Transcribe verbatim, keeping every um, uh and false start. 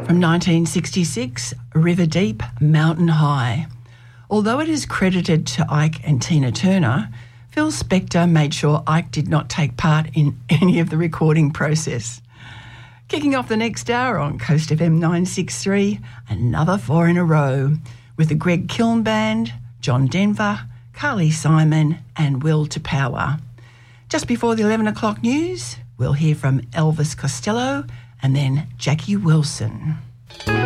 From nineteen sixty-six, River Deep, Mountain High. Although it is credited to Ike and Tina Turner, Phil Spector made sure Ike did not take part in any of the recording process. Kicking off the next hour on Coast F M nine sixty-three, another four in a row, with the Greg Kiln Band, John Denver, Carly Simon and Will to Power. Just before the eleven o'clock news, we'll hear from Elvis Costello and then Jackie Wilson.